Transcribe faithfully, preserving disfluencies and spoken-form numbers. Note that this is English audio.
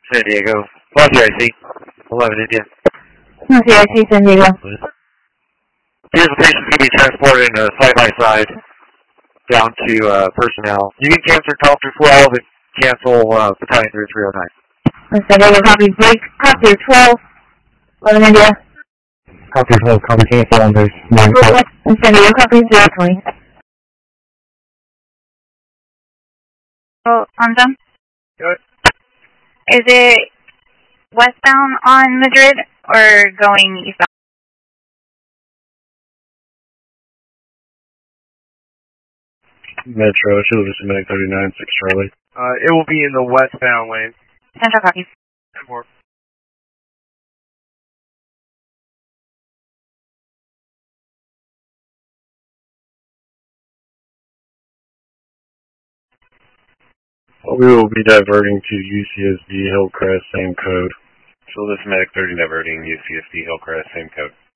San Diego. Plus C I C. eleven India. No C I C, San Diego. Here's the patient's going to be transported in a side-by-side down to uh, personnel. You can cancel Copter twelve and cancel uh, Battalion thirty-three oh nine. San Diego, copy. Break. Copter twelve. eleven India. Copter twelve, copy cancel on base. nine four. San Diego, copy zero twenty. Oh, I'm done. Good. Is it westbound on Madrid or going eastbound? Metro, should have submitted thirty-nine six Charlie. Uh, it will be in the westbound lane. Central copy. Four. We will be diverting to U C S D Hillcrest, same code. So this medic thirty diverting U C S D Hillcrest, same code.